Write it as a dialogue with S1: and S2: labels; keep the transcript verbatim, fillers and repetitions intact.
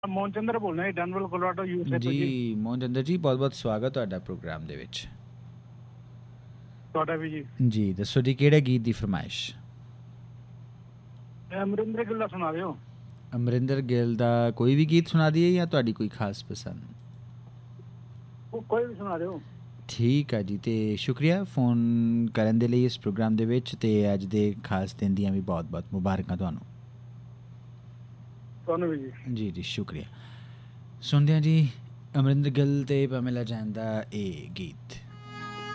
S1: ਮੋਹਨ ਚੰਦਰ ਬੋਲ ਰਿਹਾ ਡਨਵਲ Colorado USA ਤੋਂ ਜੀ।
S2: ਜੀ ਮੋਹਨ ਚੰਦਰ ਜੀ, ਬਹੁਤ ਬਹੁਤ ਸਵਾਗਤ ਤੁਹਾਡਾ ਪ੍ਰੋਗਰਾਮ ਦੇ ਵਿੱਚ।
S1: ਤੁਹਾਡਾ ਵੀ ਜੀ।
S2: ਜੀ ਦੱਸੋ ਜੀ, ਕਿਹੜੇ ਗੀਤ ਦੀ ਫਰਮਾਇਸ਼?
S1: ਅਮਰਿੰਦਰ ਗਿੱਲ ਦਾ ਸੁਣਾ ਦਿਓ।
S2: ਅਮਰਿੰਦਰ ਗਿੱਲ ਦਾ ਕੋਈ ਵੀ ਗੀਤ ਸੁਣਾ ਦਈਏ ਜਾਂ ਤੁਹਾਡੀ ਕੋਈ ਖਾਸ ਪਸੰਦ?
S1: ਉਹ ਕੋਈ ਵੀ ਸੁਣਾ ਦਿਓ।
S2: ਠੀਕ ਆ ਜੀ, ਅਤੇ ਸ਼ੁਕਰੀਆ ਫੋਨ ਕਰਨ ਦੇ ਲਈ ਇਸ ਪ੍ਰੋਗਰਾਮ ਦੇ ਵਿੱਚ, ਅਤੇ ਅੱਜ ਦੇ ਖਾਸ ਦਿਨ ਦੀਆਂ ਵੀ ਬਹੁਤ ਬਹੁਤ ਮੁਬਾਰਕਾਂ ਤੁਹਾਨੂੰ।
S1: ਤੁਹਾਨੂੰ ਵੀ ਜੀ।
S2: ਜੀ ਜੀ ਸ਼ੁਕਰੀਆ। ਸੁਣਦੇ ਹਾਂ ਜੀ ਅਮਰਿੰਦਰ ਗਿੱਲ ਅਤੇ ਪਮੇਲਾ ਜੈਨ ਦਾ ਇਹ ਗੀਤ।